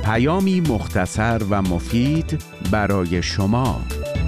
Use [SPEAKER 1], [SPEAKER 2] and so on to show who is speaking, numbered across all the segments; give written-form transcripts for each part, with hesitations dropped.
[SPEAKER 1] پیامی مختصر و مفید برای شما.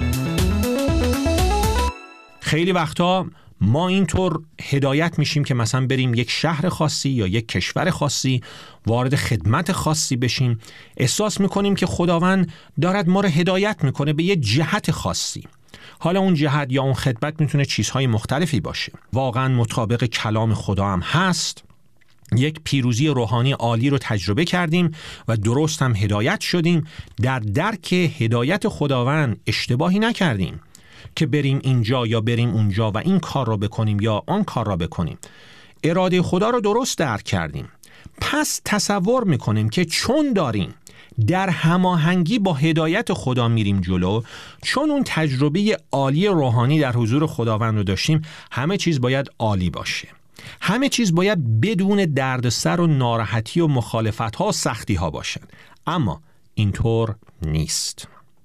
[SPEAKER 2] خیلی وقتا ما اینطور هدایت میشیم که مثلا بریم یک شهر خاصی یا یک کشور خاصی، وارد خدمت خاصی بشیم، احساس میکنیم که خداوند دارد ما رو هدایت میکنه به یه جهت خاصی. حالا اون جهت یا اون خدمت میتونه چیزهای مختلفی باشه. واقعا مطابق کلام خدا هم هست. یک پیروزی روحانی عالی رو تجربه کردیم و درست هم هدایت شدیم. در درک هدایت خداوند اشتباهی نکردیم که بریم اینجا یا بریم اونجا و این کار را بکنیم یا آن کار را بکنیم. اراده خدا رو درست درک کردیم. پس تصور میکنیم که چون داریم در هماهنگی با هدایت خدا میریم جلو، چون اون تجربه عالی روحانی در حضور خداوند رو داشتیم، همه چیز باید عالی باشه. همه چیز باید بدون دردسر و ناراحتی و مخالفت‌ها و سختی‌ها باشد. اما اینطور نیست.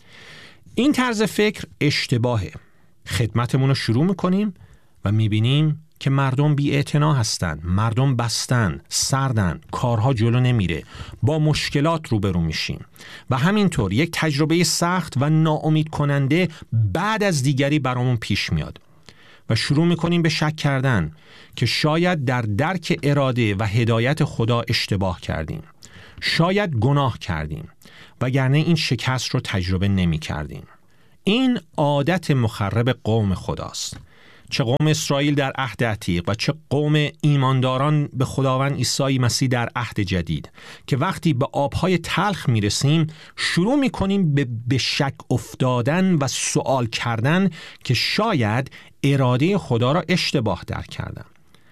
[SPEAKER 2] این طرز فکر اشتباهه. خدمتمون رو شروع میکنیم و میبینیم که مردم بی‌اعتنا هستن، مردم بستن، سردن، کارها جلو نمیره، با مشکلات روبرو میشیم و همینطور یک تجربه سخت و ناامید کننده بعد از دیگری برامون پیش میاد و شروع میکنیم به شک کردن که شاید در درک اراده و هدایت خدا اشتباه کردیم، شاید گناه کردیم، وگرنه این شکست رو تجربه نمی کردیم. این عادت مخرب قوم خداست، چه قوم اسرائیل در عهد عتیق و چه قوم ایمانداران به خداوند عیسی مسیح در عهد جدید، که وقتی به آبهای تلخ میرسیم شروع میکنیم به شک افتادن و سوال کردن که شاید اراده خدا را اشتباه درک کردم.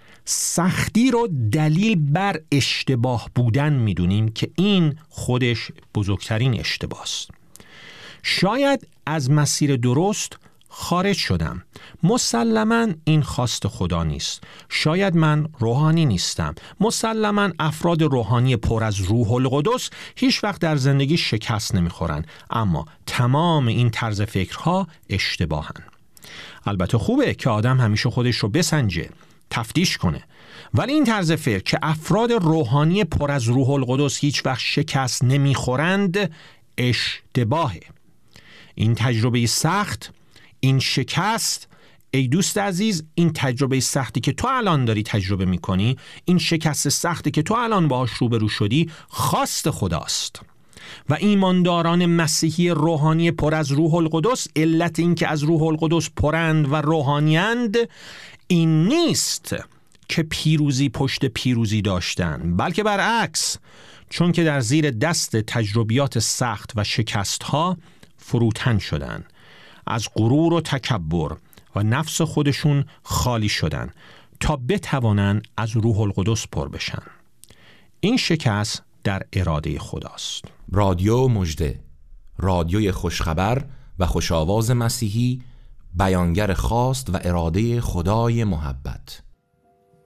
[SPEAKER 2] سختی رو دلیل بر اشتباه بودن میدونیم که این خودش بزرگترین اشتباه است. شاید از مسیر درست خارج شدم. مسلماً این خواست خدا نیست. شاید من روحانی نیستم. مسلماً افراد روحانی پر از روح القدس هیچ وقت در زندگی شکست نمیخورن. اما تمام این طرز فکرها اشتباهن. البته خوبه که آدم همیشه خودش رو بسنجه، تفتیش کنه، ولی این طرز فکر که افراد روحانی پر از روح القدس هیچ وقت شکست نمیخورند اشتباهه. این تجربه سخت، این شکست، ای دوست عزیز، این تجربه سختی که تو الان داری تجربه میکنی، این شکست سختی که تو الان باهاش روبرو شدی، خواست خداست. و ایمانداران مسیحی روحانی پر از روح القدس، علت این که از روح القدس پرند و روحانیند این نیست که پیروزی پشت پیروزی داشتن، بلکه برعکس، چون که در زیر دست تجربیات سخت و شکست ها فروتن شدن، از غرور و تکبر و نفس خودشون خالی شدن تا بتوانن از روح القدس پر بشن. این شکست در اراده خداست.
[SPEAKER 3] رادیو مژده، رادیوی خوشخبر و خوشاواز مسیحی، بیانگر خواست و اراده خدای محبت.